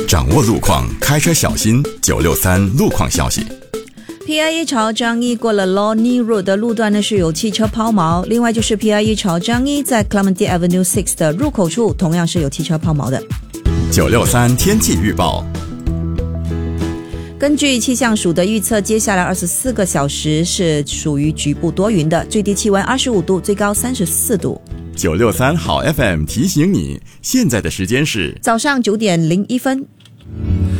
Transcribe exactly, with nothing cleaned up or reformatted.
掌握路况，开车小心。九六三路况消息。 P I E 朝张一过了 Lornie Road 的路段呢是有汽车抛锚，另外就是 P I E 朝张一在 Clementi Avenue 六的入口处同样是有汽车抛锚的。 九六三天气预报。 根据气象署的预测，接下来二十四个小时是属于局部多云的，最低气温二十五度，最高三十四度。 九六三好 F M 提醒你，现在的时间是早上九点零一分。